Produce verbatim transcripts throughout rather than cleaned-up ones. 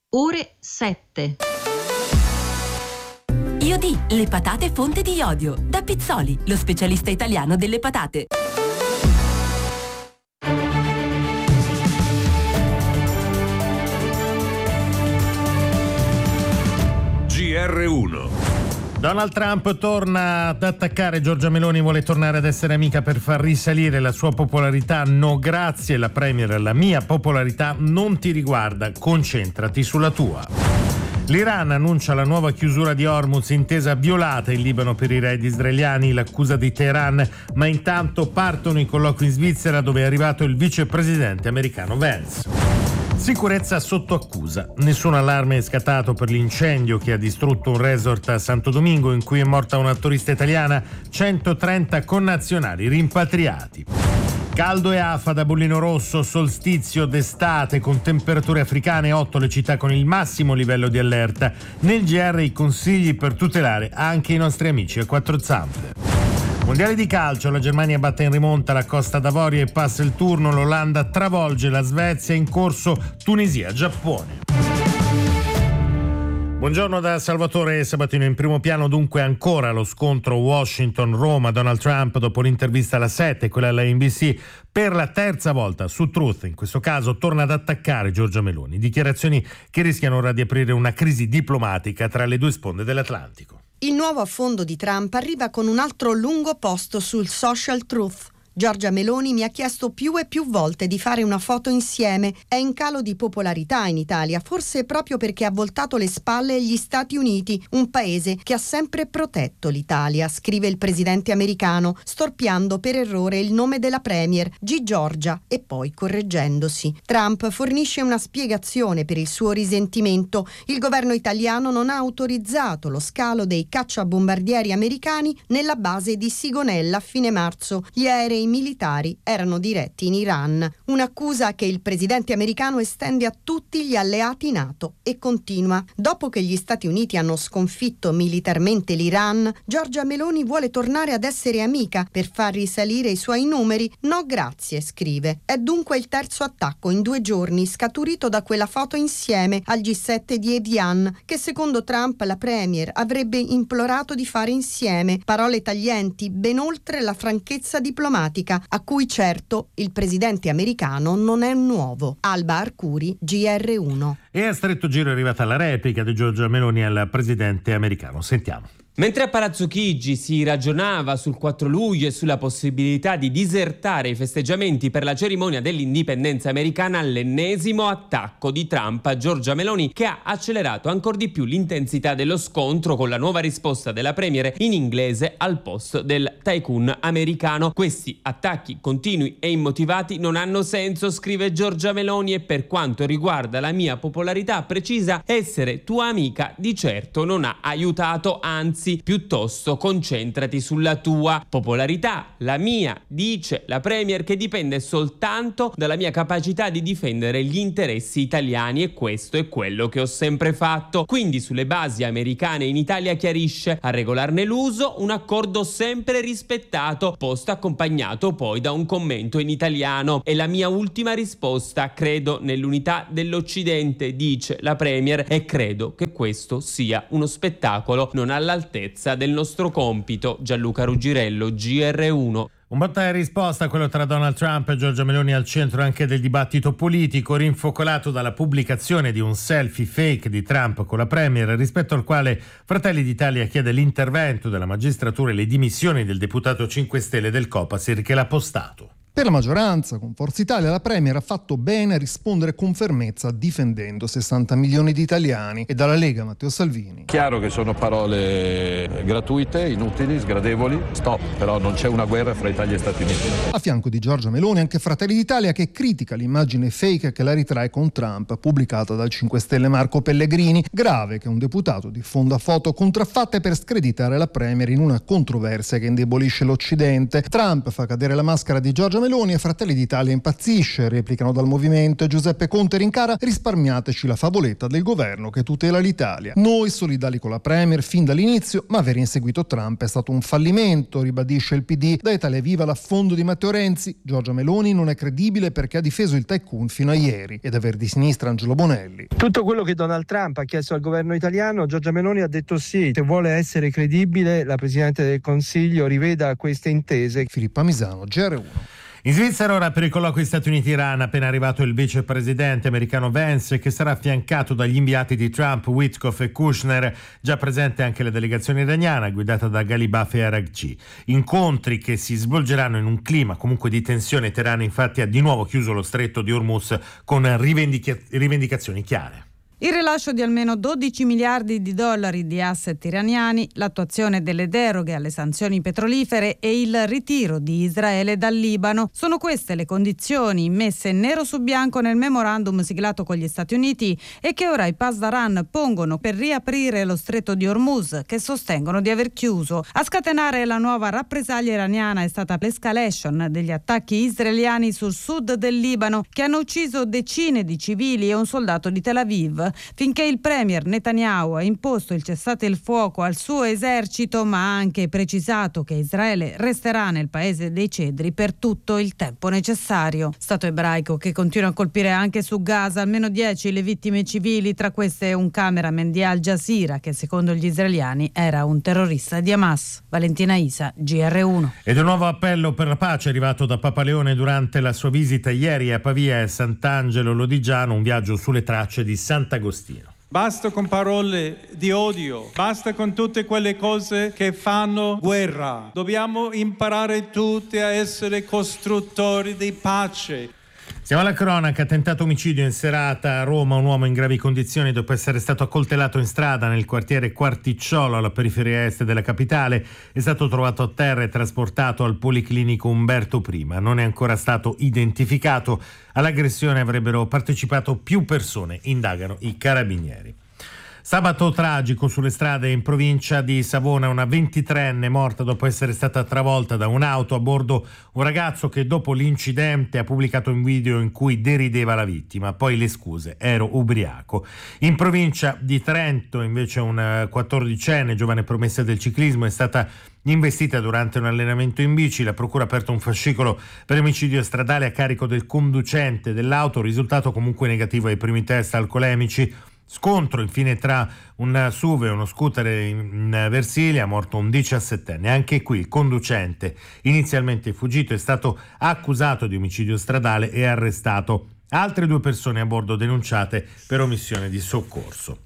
ore sette. Iodi, le patate fonte di iodio. Da Pizzoli, lo specialista italiano delle patate. G R uno. Donald Trump torna ad attaccare Giorgia Meloni, vuole tornare ad essere amica per far risalire la sua popolarità. No grazie, la premier, la mia popolarità non ti riguarda, concentrati sulla tua. L'Iran annuncia la nuova chiusura di Hormuz, intesa violata in Libano per i raid israeliani, l'accusa di Teheran, ma intanto partono i colloqui in Svizzera dove è arrivato il vicepresidente americano Vance. Sicurezza sotto accusa. Nessun allarme è scattato per l'incendio che ha distrutto un resort a Santo Domingo in cui è morta una turista italiana, centotrenta connazionali rimpatriati. Caldo e afa da bollino rosso, solstizio d'estate con temperature africane, otto le città con il massimo livello di allerta. Nel G R i consigli per tutelare anche i nostri amici a quattro zampe. Mondiali di calcio, la Germania batte in rimonta la Costa d'Avorio e passa il turno, l'Olanda travolge la Svezia, in corso Tunisia-Giappone. Buongiorno da Salvatore Sabatino. In primo piano dunque ancora lo scontro Washington-Roma. Donald Trump, dopo l'intervista alla sette e quella alla N B C, per la terza volta su Truth, in questo caso torna ad attaccare Giorgia Meloni. Dichiarazioni che rischiano ora di aprire una crisi diplomatica tra le due sponde dell'Atlantico. Il nuovo affondo di Trump arriva con un altro lungo post sul social Truth. Giorgia Meloni mi ha chiesto più e più volte di fare una foto insieme. È in calo di popolarità in Italia, forse proprio perché ha voltato le spalle agli Stati Uniti, un paese che ha sempre protetto l'Italia, scrive il presidente americano, storpiando per errore il nome della premier, G. Giorgia, e poi correggendosi. Trump fornisce una spiegazione per il suo risentimento. Il governo italiano non ha autorizzato lo scalo dei cacciabombardieri americani nella base di Sigonella a fine marzo. Gli aerei militari erano diretti in Iran. Un'accusa che il presidente americano estende a tutti gli alleati NATO e continua. Dopo che gli Stati Uniti hanno sconfitto militarmente l'Iran, Giorgia Meloni vuole tornare ad essere amica per far risalire i suoi numeri. No grazie, scrive. È dunque il terzo attacco in due giorni, scaturito da quella foto insieme al G sette di Evian, che secondo Trump la premier avrebbe implorato di fare insieme. Parole taglienti, ben oltre la franchezza diplomatica, a cui certo il presidente americano non è nuovo. Alba Arcuri, G R uno. E a stretto giro è arrivata la replica di Giorgia Meloni al presidente americano. Sentiamo. Mentre a Palazzo Chigi si ragionava sul quattro luglio e sulla possibilità di disertare i festeggiamenti per la cerimonia dell'indipendenza americana, l'ennesimo attacco di Trump a Giorgia Meloni, che ha accelerato ancor di più l'intensità dello scontro con la nuova risposta della premier in inglese al post del tycoon americano. Questi attacchi continui e immotivati non hanno senso, scrive Giorgia Meloni, e per quanto riguarda la mia popolarità, precisa, essere tua amica di certo non ha aiutato, anzi piuttosto concentrati sulla tua popolarità. La mia, dice la premier, che dipende soltanto dalla mia capacità di difendere gli interessi italiani, e questo è quello che ho sempre fatto. Quindi sulle basi americane in Italia, chiarisce, a regolarne l'uso un accordo sempre rispettato, post accompagnato poi da un commento in italiano. E la mia ultima risposta: credo nell'unità dell'Occidente, dice la premier, e credo che questo sia uno spettacolo non all'altezza del nostro compito. Gianluca Ruggirello, G R uno. Un botta e risposta, quello tra Donald Trump e Giorgia Meloni, al centro anche del dibattito politico, rinfocolato dalla pubblicazione di un selfie fake di Trump con la premier, rispetto al quale Fratelli d'Italia chiede l'intervento della magistratura e le dimissioni del deputato cinque Stelle del Copasir che l'ha postato. Per la maggioranza, con Forza Italia, la premier ha fatto bene a rispondere con fermezza difendendo sessanta milioni di italiani, e dalla Lega Matteo Salvini. Chiaro che sono parole gratuite, inutili, sgradevoli. Stop, però non c'è una guerra fra Italia e Stati Uniti. A fianco di Giorgia Meloni anche Fratelli d'Italia, che critica l'immagine fake che la ritrae con Trump, pubblicata dal cinque Stelle Marco Pellegrini. Grave che un deputato diffonda foto contraffatte per screditare la premier in una controversia che indebolisce l'Occidente. Trump fa cadere la maschera di Giorgia Meloni Meloni e Fratelli d'Italia impazzisce, replicano dal movimento, e Giuseppe Conte rincara: risparmiateci la favoletta del governo che tutela l'Italia. Noi solidali con la Premier fin dall'inizio, ma aver inseguito Trump è stato un fallimento, ribadisce il P D. Da Italia Viva l'affondo di Matteo Renzi: Giorgia Meloni non è credibile perché ha difeso il tycoon fino a ieri. Ed aver di sinistra Angelo Bonelli: tutto quello che Donald Trump ha chiesto al governo italiano, Giorgia Meloni ha detto sì. Se vuole essere credibile, la Presidente del Consiglio riveda queste intese. Filippa Misano, G R uno. In Svizzera ora per i colloqui Stati Uniti-Iran, appena arrivato il vicepresidente americano Vance, che sarà affiancato dagli inviati di Trump, Witkoff e Kushner, già presente anche la delegazione iraniana guidata da Ghalibaf e Araghchi. Incontri che si svolgeranno in un clima comunque di tensione. Teheran infatti ha di nuovo chiuso lo stretto di Hormuz con rivendica- rivendicazioni chiare. Il rilascio di almeno dodici miliardi di dollari di asset iraniani, l'attuazione delle deroghe alle sanzioni petrolifere e il ritiro di Israele dal Libano. Sono queste le condizioni messe nero su bianco nel memorandum siglato con gli Stati Uniti e che ora i Pasdaran pongono per riaprire lo stretto di Hormuz, che sostengono di aver chiuso. A scatenare la nuova rappresaglia iraniana è stata l'escalation degli attacchi israeliani sul sud del Libano, che hanno ucciso decine di civili e un soldato di Tel Aviv, finché il premier Netanyahu ha imposto il cessate il fuoco al suo esercito, ma ha anche precisato che Israele resterà nel paese dei cedri per tutto il tempo necessario. Stato ebraico che continua a colpire anche su Gaza, almeno dieci le vittime civili, tra queste un cameraman di Al Jazeera che secondo gli israeliani era un terrorista di Hamas. Valentina Isa, G R uno. Ed un nuovo appello per la pace arrivato da Papa Leone durante la sua visita ieri a Pavia e Sant'Angelo Lodigiano, un viaggio sulle tracce di Sant'Agostino. Basta con parole di odio, basta con tutte quelle cose che fanno guerra. Dobbiamo imparare tutti a essere costruttori di pace. Siamo alla cronaca. Tentato omicidio in serata a Roma, un uomo in gravi condizioni dopo essere stato accoltellato in strada nel quartiere Quarticciolo alla periferia est della capitale. È stato trovato a terra e trasportato al Policlinico Umberto I. Non è ancora stato identificato. All'aggressione avrebbero partecipato più persone, indagano i carabinieri. Sabato tragico sulle strade in provincia di Savona, una ventitreenne morta dopo essere stata travolta da un'auto, a bordo un ragazzo che dopo l'incidente ha pubblicato un video in cui derideva la vittima, poi le scuse: ero ubriaco. In provincia di Trento invece una quattordicenne, giovane promessa del ciclismo, è stata investita durante un allenamento in bici. La procura ha aperto un fascicolo per omicidio stradale a carico del conducente dell'auto, risultato comunque negativo ai primi test alcolemici. Scontro infine tra un S U V e uno scooter in Versilia, morto un diciassettenne. Anche qui il conducente, inizialmente fuggito, è stato accusato di omicidio stradale e arrestato. Altre due persone a bordo denunciate per omissione di soccorso.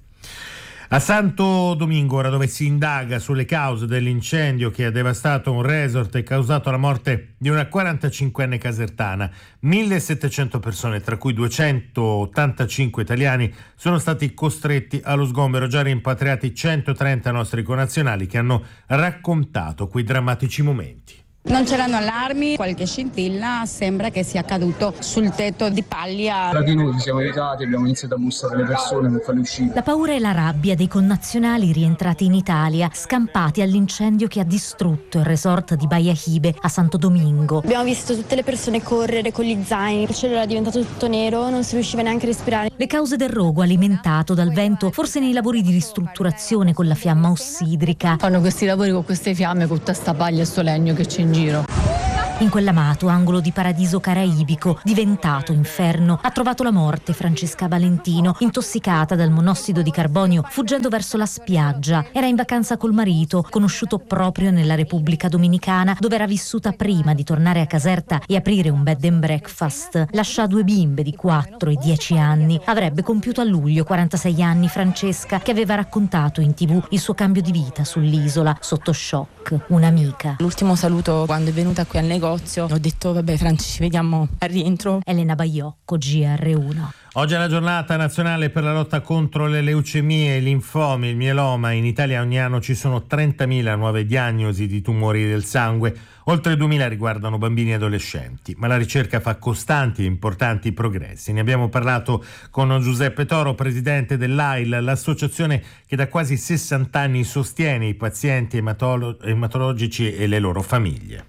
A Santo Domingo, ora dove si indaga sulle cause dell'incendio che ha devastato un resort e causato la morte di una quarantacinquenne casertana, millesettecento persone, tra cui duecentottantacinque italiani, sono stati costretti allo sgombero, già rimpatriati centotrenta nostri connazionali che hanno raccontato quei drammatici momenti. Non c'erano allarmi, qualche scintilla, sembra che sia caduto sul tetto di paglia. Tra di noi ci siamo aiutati, abbiamo iniziato a bussare le persone per farle uscire. La paura e la rabbia dei connazionali rientrati in Italia, scampati all'incendio che ha distrutto il resort di Baia Hibe a Santo Domingo. Abbiamo visto tutte le persone correre con gli zaini, il cielo era diventato tutto nero, non si riusciva neanche a respirare. Le cause del rogo alimentato dal vento, forse nei lavori di ristrutturazione con la fiamma ossidrica. Fanno questi lavori con queste fiamme, con tutta sta paglia e sto legno che c'è in giro. In quell'amato angolo di paradiso caraibico, diventato inferno, ha trovato la morte Francesca Valentino, intossicata dal monossido di carbonio, fuggendo verso la spiaggia. Era in vacanza col marito, conosciuto proprio nella Repubblica Dominicana, dove era vissuta prima di tornare a Caserta e aprire un bed and breakfast. Lascia due bimbe di quattro e dieci anni. Avrebbe compiuto a luglio quarantasei anni Francesca, che aveva raccontato in tv il suo cambio di vita sull'isola, sotto shock. Un'amica. L'ultimo saluto quando è venuta qui al negozio, ho detto vabbè Franci, ci vediamo al rientro. Elena Baiocco, G R uno. Oggi è la giornata nazionale per la lotta contro le leucemie, i linfomi, il mieloma. In Italia ogni anno ci sono trentamila nuove diagnosi di tumori del sangue, oltre duemila riguardano bambini e adolescenti, ma la ricerca fa costanti e importanti progressi. Ne abbiamo parlato con Giuseppe Toro, presidente dell'A I L, l'associazione che da quasi sessanta anni sostiene i pazienti ematolo- ematologici e le loro famiglie.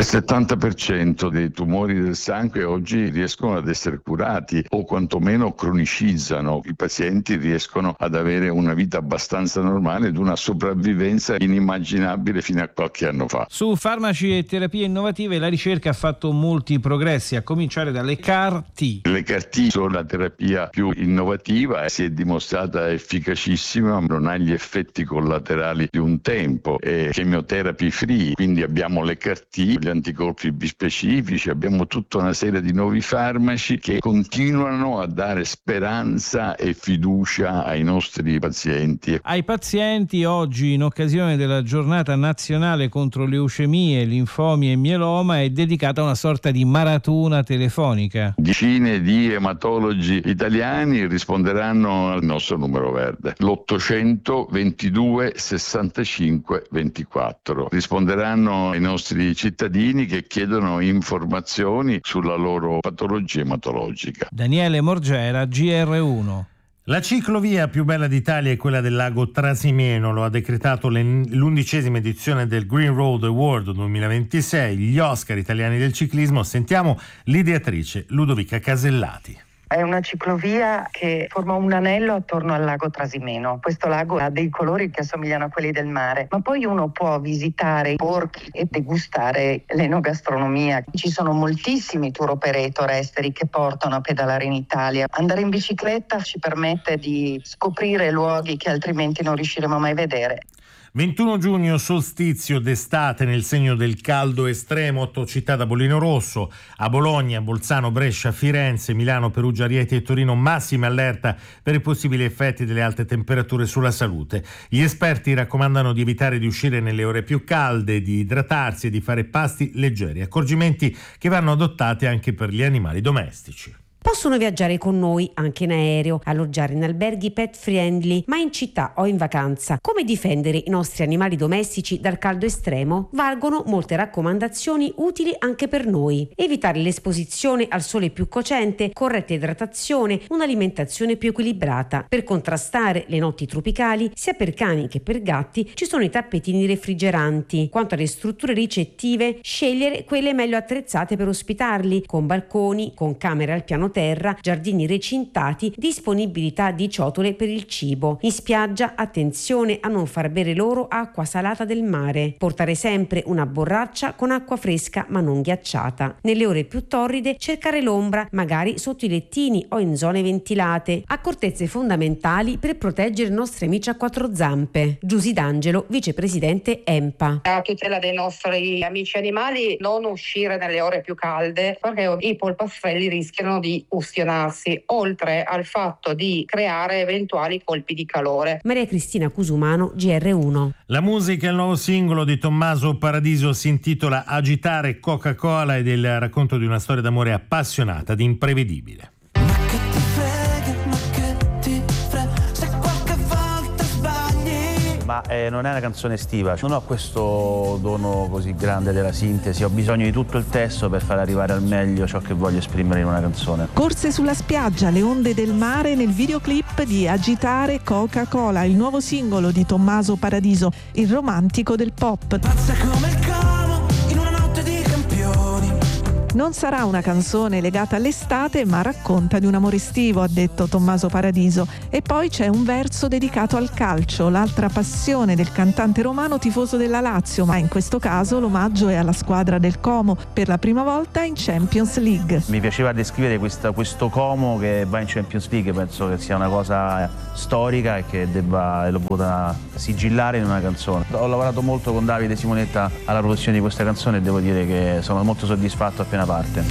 Il settanta per cento dei tumori del sangue oggi riescono ad essere curati o quantomeno cronicizzano. I pazienti riescono ad avere una vita abbastanza normale ed una sopravvivenza inimmaginabile fino a qualche anno fa. Su farmaci e terapie innovative la ricerca ha fatto molti progressi, a cominciare dalle C A R T. Le C A R T sono la terapia più innovativa e si è dimostrata efficacissima, non ha gli effetti collaterali di un tempo, è chemotherapy free, quindi abbiamo le C A R T, gli anticorpi bispecifici, abbiamo tutta una serie di nuovi farmaci che continuano a dare speranza e fiducia ai nostri pazienti. Ai pazienti oggi, in occasione della giornata nazionale contro leucemie, linfomi e mieloma, è dedicata una sorta di maratona telefonica. Decine di ematologi italiani risponderanno al nostro numero verde, l'ottocento ventidue sessantacinque ventiquattro. Risponderanno ai nostri cittadini che chiedono informazioni sulla loro patologia ematologica. Daniele Morgera, G R uno. La ciclovia più bella d'Italia è quella del lago Trasimeno, lo ha decretato l'undicesima edizione del Green Road Award duemilaventisei, gli Oscar italiani del ciclismo. Sentiamo l'ideatrice Ludovica Casellati. È una ciclovia che forma un anello attorno al lago Trasimeno. Questo lago ha dei colori che assomigliano a quelli del mare, ma poi uno può visitare i borghi e degustare l'enogastronomia. Ci sono moltissimi tour operator esteri che portano a pedalare in Italia. Andare in bicicletta ci permette di scoprire luoghi che altrimenti non riusciremo mai a vedere. ventuno giugno, solstizio d'estate nel segno del caldo estremo, otto città da bollino rosso, a Bologna, Bolzano, Brescia, Firenze, Milano, Perugia, Rieti e Torino massime allerta per i possibili effetti delle alte temperature sulla salute. Gli esperti raccomandano di evitare di uscire nelle ore più calde, di idratarsi e di fare pasti leggeri, accorgimenti che vanno adottati anche per gli animali domestici. Possono viaggiare con noi anche in aereo, alloggiare in alberghi pet friendly, ma in città o in vacanza. Come difendere i nostri animali domestici dal caldo estremo? Valgono molte raccomandazioni utili anche per noi. Evitare l'esposizione al sole più cocente, corretta idratazione, un'alimentazione più equilibrata. Per contrastare le notti tropicali, sia per cani che per gatti, ci sono i tappetini refrigeranti. Quanto alle strutture ricettive, scegliere quelle meglio attrezzate per ospitarli, con balconi, con camere al piano terra, giardini recintati, disponibilità di ciotole per il cibo. In spiaggia, attenzione a non far bere loro acqua salata del mare. Portare sempre una borraccia con acqua fresca ma non ghiacciata. Nelle ore più torride, cercare l'ombra, magari sotto i lettini o in zone ventilate. Accortezze fondamentali per proteggere i nostri amici a quattro zampe. Giusy D'Angelo, vicepresidente EMPA. A tutela dei nostri amici animali, non uscire nelle ore più calde, perché i polpastrelli rischiano di ustionarsi, oltre al fatto di creare eventuali colpi di calore. Maria Cristina Cusumano, G R uno. La musica e il nuovo singolo di Tommaso Paradiso si intitola Agitare Coca-Cola ed è il racconto di una storia d'amore appassionata ed imprevedibile. Ma eh, non è una canzone estiva, non ho questo dono così grande della sintesi, ho bisogno di tutto il testo per far arrivare al meglio ciò che voglio esprimere in una canzone. Corse sulla spiaggia, le onde del mare nel videoclip di Agitare Coca-Cola, il nuovo singolo di Tommaso Paradiso, il romantico del pop. Pazza come il cavo in una notte di campioni. Non sarà una canzone legata all'estate, ma racconta di un amore estivo, ha detto Tommaso Paradiso. E poi c'è un verso dedicato al calcio, l'altra passione del cantante romano tifoso della Lazio, ma in questo caso l'omaggio è alla squadra del Como, per la prima volta in Champions League. Mi piaceva descrivere questa, questo Como che va in Champions League, penso che sia una cosa storica e che debba, l'ho voluta sigillare in una canzone. Ho lavorato molto con Davide Simonetta alla produzione di questa canzone e devo dire che sono molto soddisfatto appena parte.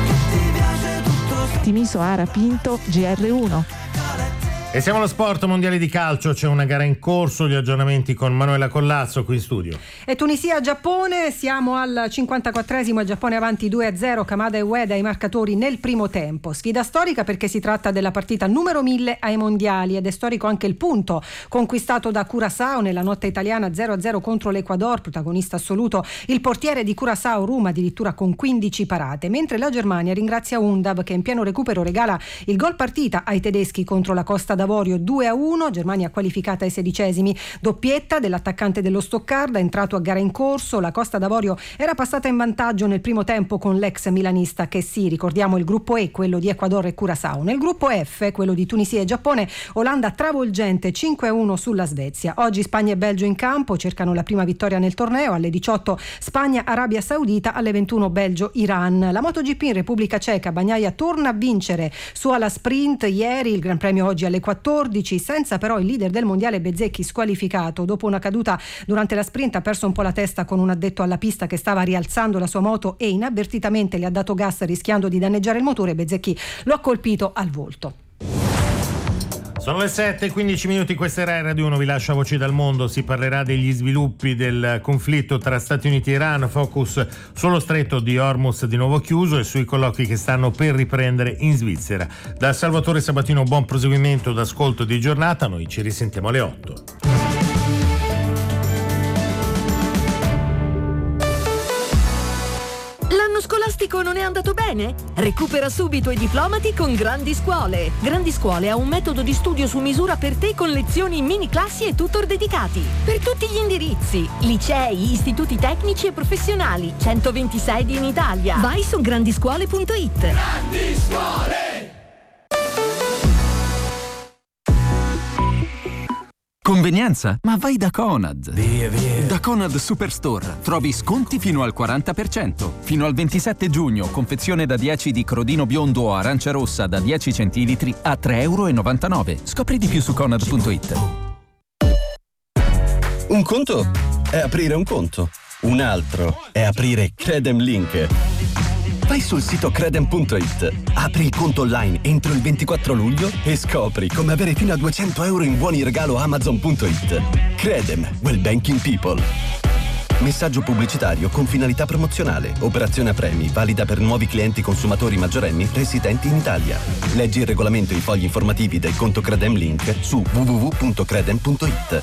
Timiso Ara Pinto, G R uno. E siamo allo sport mondiale di calcio, c'è una gara in corso, gli aggiornamenti con Manuela Collazzo qui in studio. E Tunisia-Giappone, siamo al cinquantaquattresimo, il Giappone avanti due a zero, Kamada e Ueda ai marcatori nel primo tempo. Sfida storica perché si tratta della partita numero mille ai mondiali ed è storico anche il punto conquistato da Curaçao nella notte italiana zero a zero contro l'Ecuador, protagonista assoluto il portiere di Curaçao Rum, addirittura con quindici parate, mentre la Germania ringrazia Undav che in pieno recupero regala il gol partita ai tedeschi contro la Costa d'Avorio. d'Avorio due a uno, Germania qualificata ai sedicesimi. Doppietta dell'attaccante dello Stoccarda, entrato a gara in corso. La Costa d'Avorio era passata in vantaggio nel primo tempo con l'ex milanista che sì, ricordiamo il gruppo E, quello di Ecuador e Curaçao. Nel gruppo F, quello di Tunisia e Giappone, Olanda travolgente cinque a uno sulla Svezia. Oggi Spagna e Belgio in campo, cercano la prima vittoria nel torneo. Alle diciotto Spagna-Arabia Saudita, alle ventuno Belgio-Iran. La MotoGP in Repubblica Ceca, Bagnaia torna a vincere su alla sprint ieri, il Gran Premio oggi alle quattordici, senza però il leader del mondiale Bezzecchi squalificato. Dopo una caduta durante la sprint ha perso un po' la testa con un addetto alla pista che stava rialzando la sua moto e inavvertitamente le ha dato gas rischiando di danneggiare il motore. Bezzecchi lo ha colpito al volto. Sono le sette e quindici minuti, questa era Radio uno, vi lascia Voci dal Mondo. Si parlerà degli sviluppi del conflitto tra Stati Uniti e Iran, focus sullo stretto di Hormuz di nuovo chiuso e sui colloqui che stanno per riprendere in Svizzera. Da Salvatore Sabatino buon proseguimento d'ascolto di giornata, noi ci risentiamo alle otto. L'anno scolastico non è andato bene? Recupera subito i diplomati con Grandi Scuole. Grandi Scuole ha un metodo di studio su misura per te con lezioni in mini classi e tutor dedicati. Per tutti gli indirizzi, licei, istituti tecnici e professionali, centoventi sedi in Italia. Vai su grandiscuole punto it. Grandi Scuole! Convenienza? Ma vai da Conad. Via, via. Da Conad Superstore trovi sconti fino al quaranta per cento. Fino al ventisette giugno, confezione da dieci di crodino biondo o arancia rossa da dieci centilitri a tre e novantanove euro. Scopri di più su conad punto it. Un conto è aprire un conto. Un altro è aprire Credem Link. Vai sul sito credem punto it, apri il conto online entro il ventiquattro luglio e scopri come avere fino a duecento euro in buoni regalo amazon punto it. Credem, well banking people. Messaggio pubblicitario con finalità promozionale. Operazione a premi, valida per nuovi clienti consumatori maggiorenni residenti in Italia. Leggi il regolamento e i fogli informativi del conto Credem Link su w w w punto credem punto it.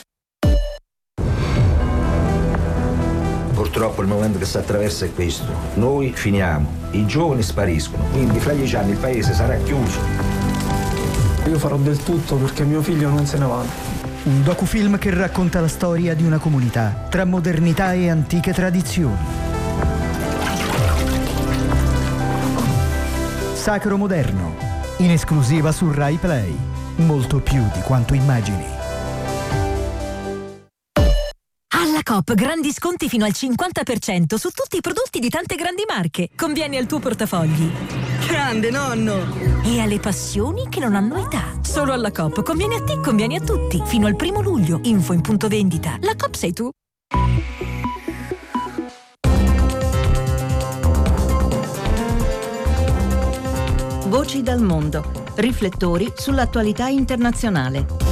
Purtroppo il momento che si attraversa è questo. Noi finiamo, i giovani spariscono, quindi fra dieci anni il paese sarà chiuso. Io farò del tutto perché mio figlio non se ne vada. Un docufilm che racconta la storia di una comunità tra modernità e antiche tradizioni. Sacro Moderno, in esclusiva su Rai Play. Molto più di quanto immagini. Alla Coop grandi sconti fino al cinquanta per cento su tutti i prodotti di tante grandi marche. Convieni al tuo portafogli. Grande nonno! E alle passioni che non hanno età. Solo alla Coop conviene a te, conviene a tutti. Fino al primo luglio. Info in punto vendita. La Coop sei tu. Voci dal mondo. Riflettori sull'attualità internazionale.